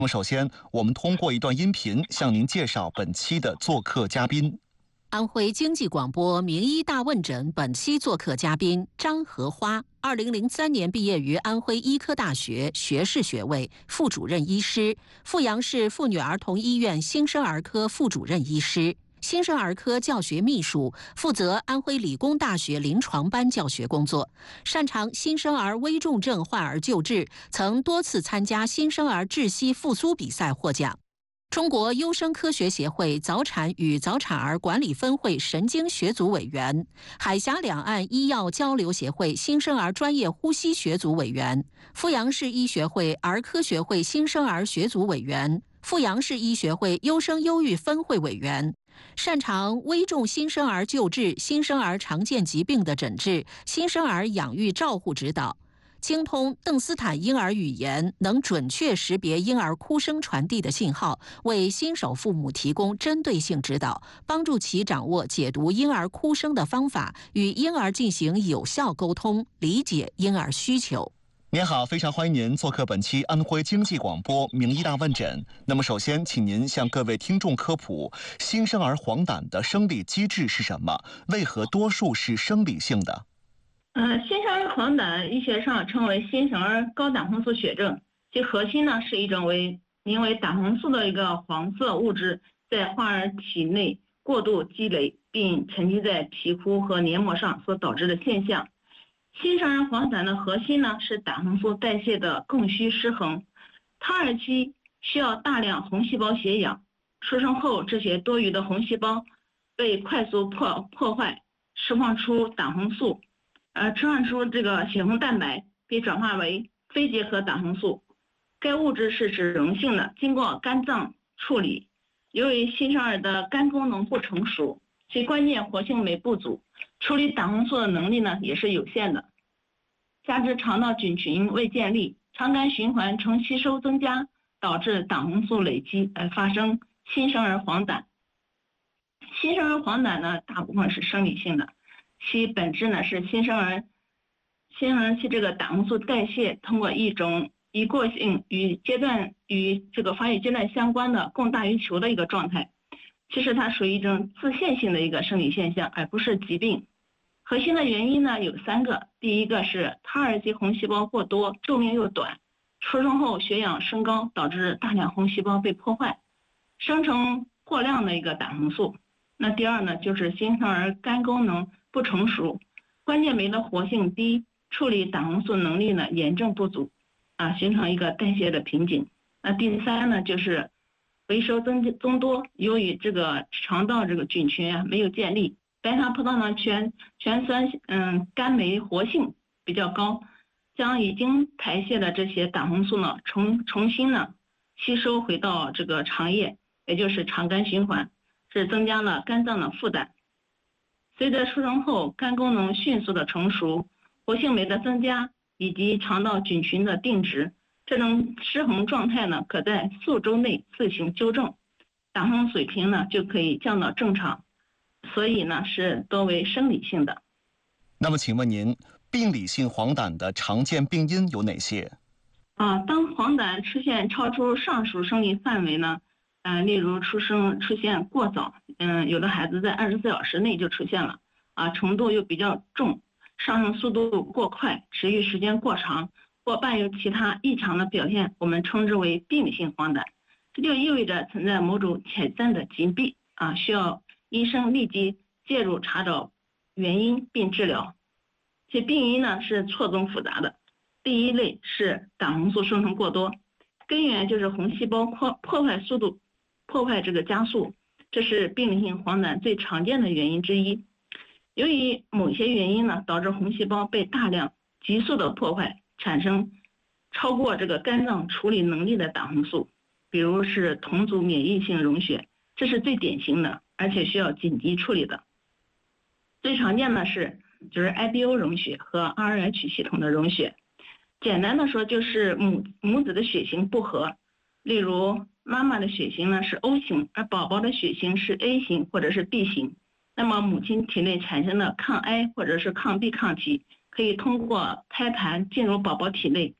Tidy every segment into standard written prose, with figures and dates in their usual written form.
那么首先，我们通过一段音频向您介绍本期的做客嘉宾。 安徽经济广播名医大问诊本期做客嘉宾张荷花，2003年毕业于安徽医科大学，学士学位，副主任医师，阜阳市妇女儿童医院新生儿科副主任医师。新生儿科教学秘书，负责安徽理工大学临床班教学工作，擅长新生儿危重症患儿救治，曾多次参加新生儿窒息复苏比赛获奖。中国优生科学协会早产与早产儿管理分会神经学组委员，海峡两岸医药交流协会新生儿专业呼吸学组委员，阜阳市医学会儿科学会新生儿学组委员，阜阳市医学会优生优育分会委员。擅长危重新生儿救治、新生儿常见疾病的诊治、新生儿养育照护指导，精通邓斯坦婴儿语言，能准确识别婴儿哭声传递的信号，为新手父母提供针对性指导，帮助其掌握解读婴儿哭声的方法，与婴儿进行有效沟通，理解婴儿需求。 您好，非常欢迎您做客本期安徽经济广播名医大问诊。那么首先，请您向各位听众科普新生儿黄疸的生理机制是什么？为何多数是生理性的？ 新生儿黄疸医学上称为新生儿高胆红素血症，其核心呢是一种名为胆红素的一个黄色物质在患儿体内过度积累并沉积在皮肤和黏膜上所导致的现象。新生儿黄疸的核心呢是胆红素代谢的供需失衡，胎儿期需要大量红细胞血氧，出生后这些多余的红细胞被快速破坏，释放出胆红素，释放出这个血红蛋白被转化为非结合胆红素，该物质是脂溶性的，经过肝脏处理。由于新生儿的肝功能不成熟，其关键活性酶不足，处理胆红素的能力呢也是有限的，加之肠道菌群未建立，肠肝循环呈吸收增加，导致胆红素累积而发生新生儿黄疸。新生儿黄疸呢大部分是生理性的，其本质呢是新生儿期这个胆红素代谢通过一种一过性与这个发育阶段相关的供大于求的一个状态。其实它属于一种自限性的一个生理现象，而不是疾病。核心的原因呢有3个，第一个是胎儿期红细胞过多，寿命又短，出生后血氧升高，导致大量红细胞被破坏，生成过量的一个胆红素。那第二呢就是新生儿肝功能不成熟，关键酶的活性低，处理胆红素能力呢严重不足，形成一个代谢的瓶颈。那第3呢就是回收增多，由于这个肠道这个菌群没有建立，白塔葡萄糖全酸肝酶活性比较高，将已经排泄的这些胆红素呢重新呢吸收回到这个肠液，也就是肠肝循环，是增加了肝脏的负担。随着出生后肝功能迅速的成熟，活性酶的增加以及肠道菌群的定植，这种失衡状态呢可在数周内自行纠正，胆红水平呢就可以降到正常，所以呢是多为生理性的。 那么请问您，病理性黄疸的常见病因有哪些？ 当黄疸出现超出上述生理范围呢，例如出现过早，有的孩子在24小时内就出现了，程度又比较重，上升速度过快，持续时间过长，或伴有其他异常的表现，我们称之为病理性黄疸。这就意味着存在某种潜在的疾病，需要医生立即介入查找原因并治疗。其病因呢是错综复杂的。第一类是胆红素生成过多，根源就是红细胞破坏这个加速，这是病理性黄疸最常见的原因之一。由于某些原因呢，导致红细胞被大量急速的破坏，产生超过这个肝脏处理能力的胆红素，比如是同组免疫性溶血，这是最典型的，而且需要紧急处理的。最常见的就是 IBO 溶血和 RH 系统的溶血。简单的说就是母子的血型不合，例如妈妈的血型呢是 O 型，而宝宝的血型是 A 型或者是 B 型，那么母亲体内产生的抗 I 或者是抗 B 抗体可以通过胎盘进入宝宝体内，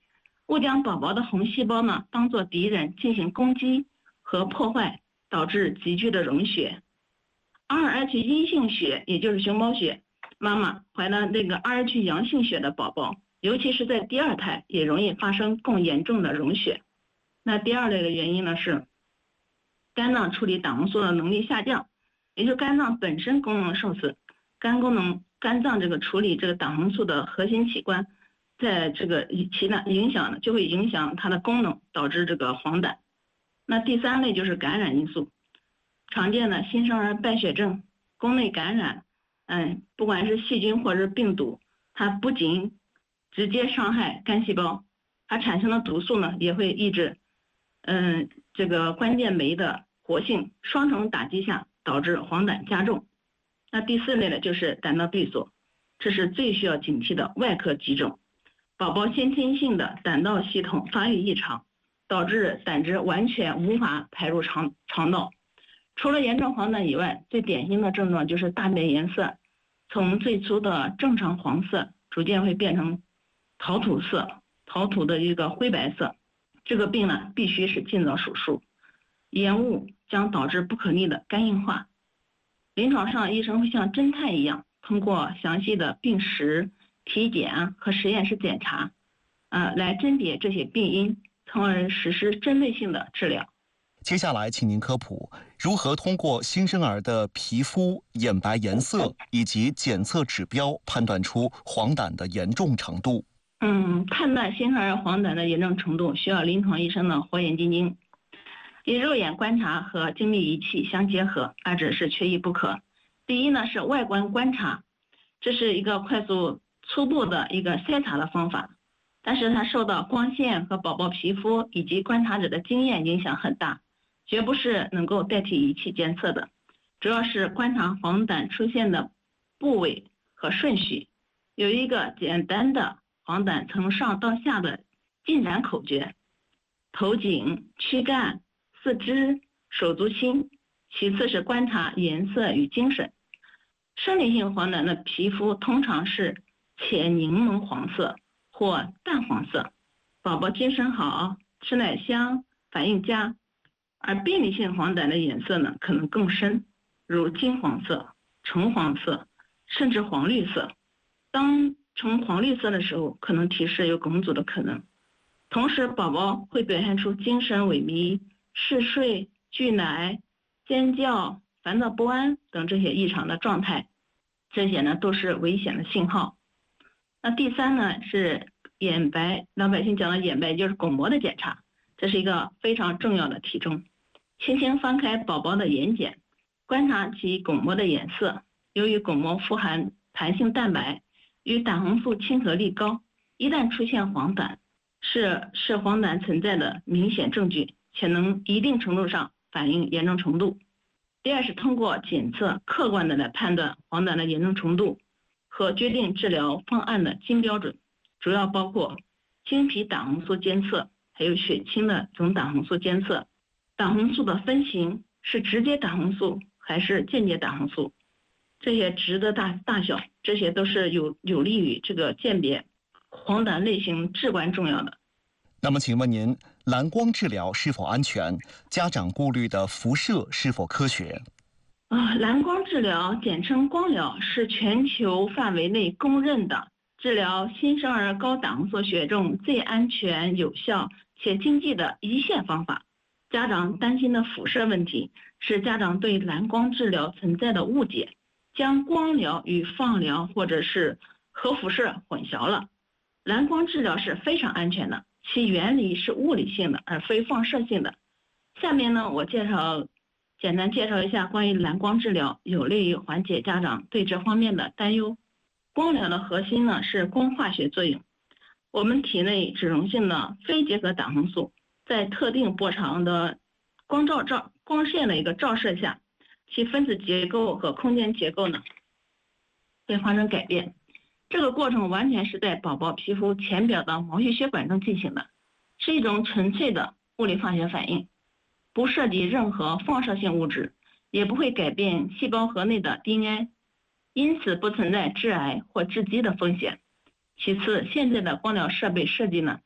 误将宝宝的红细胞呢当作敌人进行攻击和破坏，导致急剧的溶血。Rh 阴性血，也就是熊猫血，妈妈怀了那个 Rh 阳性血的宝宝，尤其是在第二胎，也容易发生更严重的溶血。那第二类的原因呢是肝脏处理胆红素的能力下降，也就是肝脏本身功能受损，肝脏这个处理这个胆红素的核心器官，在这个其呢影响呢就会影响它的功能，导致这个黄疸。那第三类就是感染因素，常见的新生儿败血症、宫内感染，不管是细菌或者是病毒，它不仅直接伤害肝细胞，它产生的毒素呢也会抑制这个关键酶的活性，双重打击下导致黄疸加重。那第四类呢就是胆道闭锁，这是最需要警惕的外科急症。宝宝先天性的胆道系统发育异常，导致胆汁完全无法排入肠道。除了严重黄疸以外，最典型的症状就是大便颜色从最初的正常黄色逐渐会变成陶土的一个灰白色。这个病呢必须是尽早手术，延误将导致不可逆的肝硬化。临床上医生会像侦探一样，通过详细的病史、体检和实验室检查，来甄别这些病因，从而实施针对性的治疗。 接下来，请您科普如何通过新生儿的皮肤、眼白颜色以及检测指标判断出黄疸的严重程度。 判断新生儿黄疸的严重程度需要临床医生的火眼金睛，以肉眼观察和精密仪器相结合，二者是缺一不可。第一呢是外观观察，这是一个快速初步的一个筛查的方法，但是它受到光线和宝宝皮肤以及观察者的经验影响很大，绝不是能够代替仪器监测的。主要是观察黄疸出现的部位和顺序，有一个简单的黄疸从上到下的进展口诀：头颈、躯干、四肢、手足心。其次是观察颜色与精神。生理性黄疸的皮肤通常是浅柠檬黄色或淡黄色，宝宝精神好，吃奶香，反应佳。而病理性黄疸的颜色呢可能更深，如金黄色、橙黄色，甚至黄绿色。当呈黄绿色的时候，可能提示有梗阻的可能。同时宝宝会表现出精神萎靡、嗜睡、拒奶、尖叫、烦躁不安等这些异常的状态，这些呢都是危险的信号。那第三呢是眼白，老百姓讲的眼白就是巩膜的检查，这是一个非常重要的体征。轻轻翻开宝宝的眼睑，观察其巩膜的颜色，由于巩膜富含弹性蛋白，与胆红素亲和力高，一旦出现黄疸，是黄疸存在的明显证据，且能一定程度上反映严重程度。第二是通过检测客观的来判断黄疸的严重程度和决定治疗方案的金标准，主要包括经皮胆红素监测，还有血清的总胆红素监测。胆红素的分型是直接胆红素还是间接胆红素，这些值的大小，这些都是有利于这个鉴别黄疸类型至关重要的。 那么请问您，蓝光治疗是否安全？家长顾虑的辐射是否科学？ 蓝光治疗简称光疗，是全球范围内公认的治疗新生儿高胆红素血症最安全、有效且经济的一线方法。家长担心的辐射问题是家长对蓝光治疗存在的误解，将光疗与放疗或者是核辐射混淆了。蓝光治疗是非常安全的，其原理是物理性的而非放射性的。下面呢，我简单介绍一下关于蓝光治疗，有利于缓解家长对这方面的担忧。光疗的核心呢是光化学作用，我们体内脂溶性的非结合胆红素在特定波长的光线的一个照射下，其分子结构和空间结构呢会发生改变。这个过程完全是在宝宝皮肤浅表的毛细血管中进行的，是一种纯粹的物理化学反应，不涉及任何放射性物质，也不会改变细胞核内的 DNA， 因此不存在致癌或致畸的风险。其次，现在的光疗设备设计呢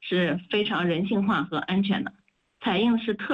是非常人性化和安全的，采用的是特